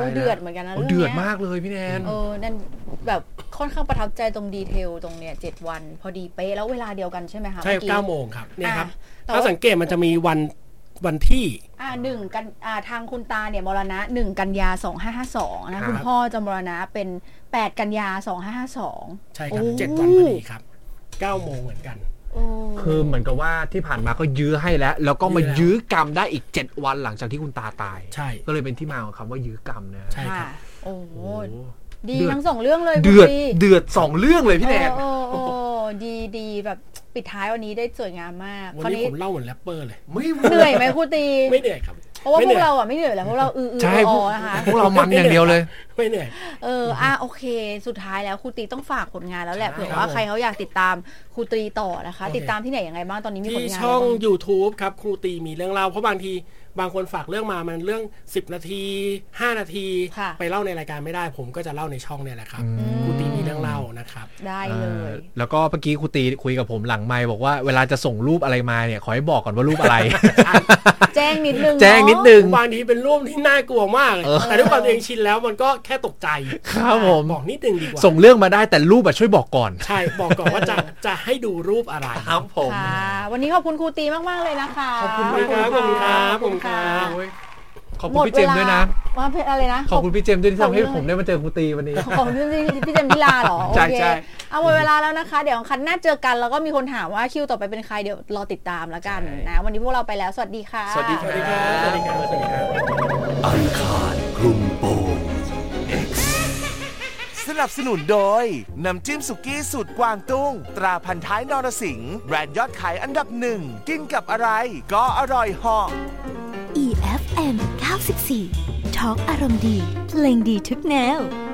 เดือดเหมือนกันนะเดือดมากเลยพี่แนนนั่นแบบค่อนข้างประทับใจตรงดีเทลตรงเนี้ย7วันพอดีเป๊ะแล้วเวลาเดียวกันใช่ไหมคะใช่9 โมงครับเนี่ยครับถ้าสังเกตมันจะมีวันที่ 1กันทางคุณตาเนี่ยมรณะ1กันยา2552นะคุณพ่อจะมรณะเป็น8กันยา2552 ใช่ครับ7วันพอดีครับ9 โมงเหมือนกันคือเหมือนกับว่าที่ผ่านมาก็ยื้อให้แล้วก็มายื้อกรรมได้อีก7วันหลังจากที่คุณตาตายใช่ก็เลยเป็นที่มาของคำว่ายื้อกรรมนะใช่ครับโอ้ดีทั้ง2เรื่องเลยเดือด2เรื่องเลยพี่แนนดีแบบปิดท้ายวันนี้ได้สวยงามมากวันนี้ผมเล่าเหมือนแรปเปอร์เลยเหนื่อยไหมครูตีไม่เหนื่อยครับเพราะว่าพวกเราไม่เหนื่อยแล้วพวกเราใช่นะคะพวกเรามันอย่างเดียวเลยไม่เหนื่อยโอเคสุดท้ายแล้วครูตีต้องฝากผลงานแล้วแหละเผื่อว่าใครเขาอยากติดตามครูตีต่อนะคะติดตามที่ไหนยังไงบ้างตอนนี้มีผลงานที่ช่อง YouTube ครับครูตีมีเรื่องเล่าเพราะบางทีบางคนฝากเรื่องมามันเรื่อง10 นาที5 นาทีไปเล่าในรายการไม่ได้ผมก็จะเล่าในช่องเนี่ยแหละครับครูตีมีเรื่องเล่านะครับได้เลยแล้วก็เมื่อกี้ครูตีคุยกับผมหลังไมค์บอกว่าเวลาจะส่งรูปอะไรมาเนี่ยขอให้บอกก่อนว่ารูปอะไรแจ้งนิดนึงบางทีเป็นรูปที่น่ากลัวมากแต่ด้วยความตัวเองชินแล้วมันก็แค่ตกใจครับผมบอกนิดนึงดีกว่าส่งเรื่องมาได้แต่รูปช่วยบอกก่อนใช่บอกก่อนว่าจะให้ดูรูปอะไรครับผมวันนี้ขอบคุณครูตีมากๆเลยนะคะขอบคุณครับขอบคุณครับขอบคุณครับขอบคุณพี่เจมส์ด้วยนะว่าอะไรนะขอบคุณพี่เจมส์ด้วยที่ทำให้ผมได้มาเจอครูตีวันนี้ขอบคุณพี่เจมส์นิลาเหรอโอเคเอาหมดเวลาแล้วนะคะเดี๋ยวคันหน้าเจอกันแล้วก็มีคนถามว่าคิวต่อไปเป็นใครเดี๋ยวรอติดตามแล้วกันนะวันนี้พวกเราไปแล้วสวัสดีค่ะสวัสดีครับสวัสดีครับสวัสดีครับอังคารคลุมโปง X สนับสนุนโดยน้ำจิ้มสุกี้สูตรกวางตุ้งตราพันท้ายนรสิงห์แบรนด์ยอดขายอันดับ1กินกับอะไรก็อร่อยเหาะ EFM 94 ทอล์กอารมณ์ดีเพลงดีทุกแนว